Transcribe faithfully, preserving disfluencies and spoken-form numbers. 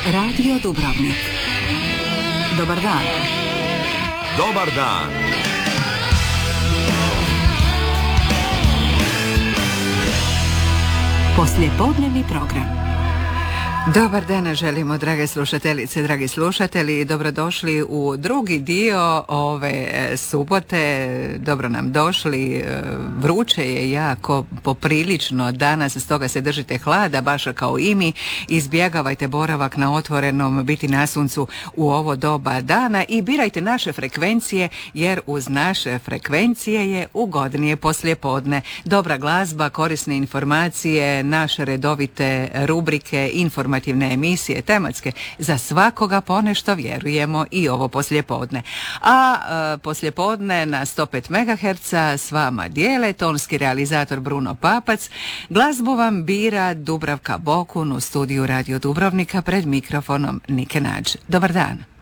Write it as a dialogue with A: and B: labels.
A: Radio Dubrovnik. Dobar dan.
B: Dobar dan.
A: Poslijepodnevni program.
C: Dobar dan želimo, drage slušateljice, dragi slušatelji, dobrodošli u drugi dio ove subote. Dobro nam došli, vruće je jako, poprilično danas, stoga se držite hlada, baš kao i mi. Izbjegavajte boravak na otvorenom, biti na suncu u ovo doba dana i birajte naše frekvencije, jer uz naše frekvencije je ugodnije poslijepodne. Dobra glazba, korisne informacije, naše redovite rubrike, informativne emisije, tematske, za svakoga ponešto, vjerujemo, i ovo poslijepodne. A e, poslijepodne na sto pet megaherca s vama dijele tonski realizator Bruno Papac. Glazbu vam bira Dubravka Bokun u studiju Radio Dubrovnika, pred mikrofonom Nike Nađ. Dobar dan.